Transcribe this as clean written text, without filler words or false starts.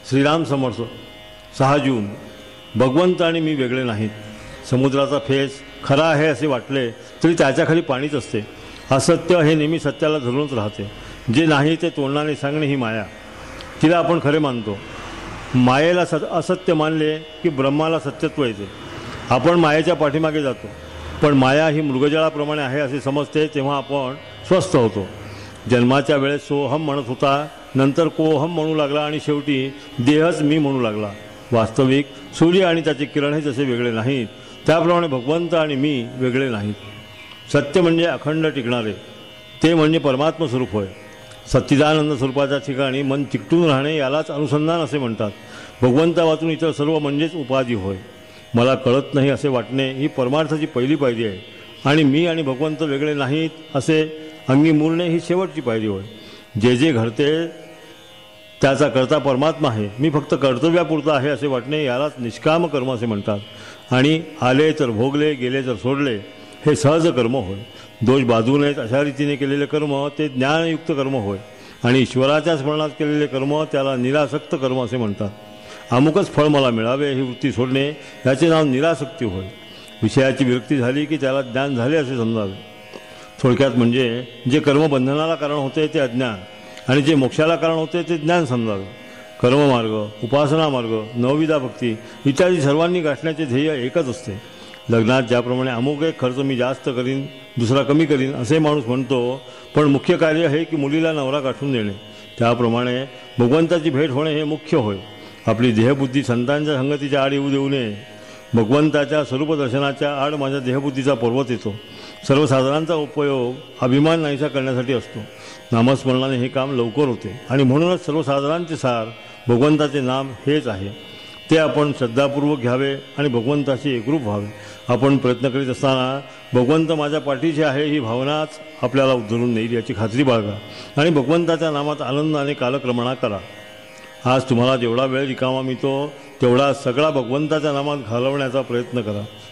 श्रीराम समर्थ 6 जून. भगवंत आणि मी वेगळे नाहीत. समुद्राचा फेस खरा आहे असे वाटले तरी त्याच्याखाली पाणीच असते. असत्य हे नेहमी सत्याला धरूनच राहते. जे नाही ते तोंडाने सांगणे ही माया. तिला आपण खरे मानतो. मायेला असत्य मानले की ब्रह्माला सत्यत्व येते. आपण मायेच्या पाठीमागे जातो, पण माया ही मृगजळाप्रमाणे आहे असे समजते. तेव्हा आपण स्वस्थ होतो. जन्माच्या वेळेस सोहम म्हणत होता, नंतर कोहम म्हणू लागला आणि शेवटी देहच मी म्हणू लागला. वास्तविक सूर्य आणि त्याचे किरण हे जसे वेगळे नाहीत, त्याप्रमाणे भगवंत आणि मी वेगळे नाहीत. सत्य म्हणजे अखंड टिकणारे, ते म्हणजे परमात्म स्वरूप होय. सच्चिदानंद स्वरूपाच्या ठिकाणी मन चिकटून राहणे यालाच अनुसंधान असे म्हणतात. भगवंता वाचून इतर सर्व म्हणजेच उपाधी होय. मला कळत नाही असे वाटणे ही परमार्थाची पहिली पायरी आहे, आणि मी आणि भगवंत वेगळे नाहीत असे अंगी मुरणे ही शेवटची पायरी होय. जे जे घडते त्याचा करता परमात्मा आहे, मी फक्त कर्तव्यापुरता आहे असे वाटणे यालाच निष्काम कर्म असे म्हणतात. आणि आले तर भोगले, गेले तर सोडले हे सहज कर्म होय. दोष बाजू नयेत अशा रीतीने केलेले कर्म ते ज्ञानयुक्त कर्म होय. आणि ईश्वराच्या स्मरणात केलेले कर्म त्याला निरासक्त कर्म असे म्हणतात. अमुकच फळ मला मिळावे ही वृत्ती सोडणे याचे नाव निरासक्ती होय. विषयाची विरक्ती झाली की त्याला ज्ञान झाले असे समजावे. थोडक्यात म्हणजे जे कर्म बंधनाला कारण होते ते अज्ञान, आणि जे मोक्षाला कारण होते ते ज्ञान समजावे. कर्ममार्ग, उपासना मार्ग, नवविधा भक्ती इत्यादी सर्वांनी गाठण्याचे ध्येय एकच असते. लग्नात ज्याप्रमाणे अमुक एक खर्च मी जास्त करीन, दुसरा कमी करीन असे माणूस म्हणतो, पण मुख्य कार्य आहे की मुलीला नवरा गाठून देणे. त्याप्रमाणे भगवंताची भेट होणे हे मुख्य होय. आपली देहबुद्धी संतांच्या संगतीच्या आड येऊ देऊ नये. भगवंताच्या स्वरूपदर्शनाच्या आड माझ्या देहबुद्धीचा पर्वत येतो. सर्वसाधारणचा उपयोग अभिमान नाहीसा करण्यासाठी असतो. नामस्मरणाने हे काम लवकर होते, आणि म्हणूनच सर्वसाधारणचे सार भगवंताचे नाम हेच आहे. ते आपण श्रद्धापूर्वक घ्यावे आणि भगवंताशी एकरूप व्हावे. आपण प्रयत्न करीत असताना भगवंत माझ्या पाठीशी आहे ही भावनाच आपल्याला उद्धरून नेईल याची खात्री बाळगा, आणि भगवंताच्या नामात आनंदाने कालक्रमणा करा. आज तुम्हाला जेवढा वेळ रिकामा मिळतो तेवढा सगळा भगवंताच्या नामात घालवण्याचा प्रयत्न करा.